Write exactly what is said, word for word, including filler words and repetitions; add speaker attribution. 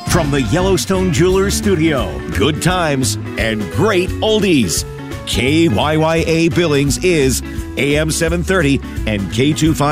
Speaker 1: From the Yellowstone Jewelers Studio, good times and great oldies. K Y Y A Billings is A M seven thirty and K two five.